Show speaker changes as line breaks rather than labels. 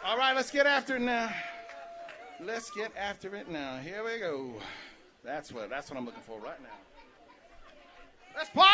All right, let's get after it now. Let's get after it now. Here we go. That's what I'm looking for right now. Let's party!